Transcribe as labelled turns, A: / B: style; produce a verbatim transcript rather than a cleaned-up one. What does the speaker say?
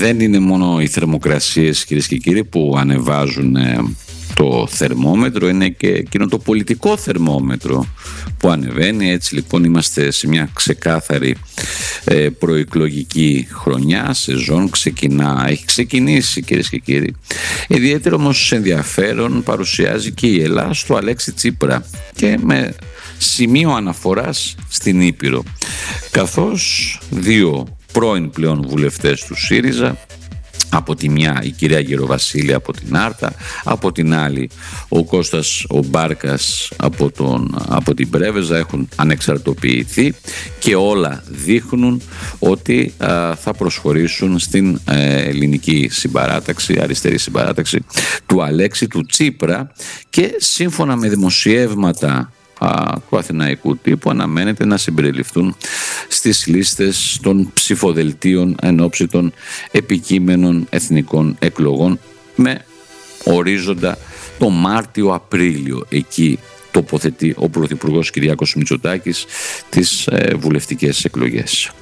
A: δεν είναι μόνο οι θερμοκρασίες, κυρίες και κύριοι, που ανεβάζουν το θερμόμετρο, είναι και εκείνο το πολιτικό θερμόμετρο που ανεβαίνει. Έτσι λοιπόν είμαστε σε μια ξεκάθαρη ε, προεκλογική χρονιά, σεζόν ξεκινά, έχει ξεκινήσει, κυρίες και κύριοι. Ιδιαίτερο όμως ενδιαφέρον παρουσιάζει και η Ελλάδα στο Αλέξη Τσίπρα και με σημείο αναφοράς στην Ήπειρο, καθώς δύο πρώην πλέον βουλευτές του ΣΥΡΙΖΑ, από τη μια η κυρία Γεροβασίλη από την Άρτα, από την άλλη ο Κώστας ο Μπάρκας από, τον, από την Πρέβεζα, έχουν ανεξαρτοποιηθεί και όλα δείχνουν ότι α, θα προσχωρήσουν στην ε, ελληνική συμπαράταξη, αριστερή συμπαράταξη του Αλέξη του Τσίπρα, και σύμφωνα με δημοσιεύματα του αθηναϊκού τύπου αναμένεται να συμπεριληφθούν στις λίστες των ψηφοδελτίων εν ώψη των επικείμενων εθνικών εκλογών με ορίζοντα το Μάρτιο-Απρίλιο. Εκεί τοποθετεί ο Πρωθυπουργός Κυριάκος Μητσοτάκης τις ε, βουλευτικές εκλογές.